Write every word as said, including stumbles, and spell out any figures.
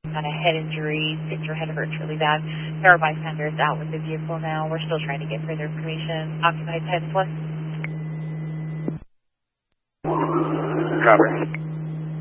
Got a head injury, hit your head hurts really bad. There are bystanders out with the vehicle now. We're still trying to get further information. Occupied ten plus. Copy.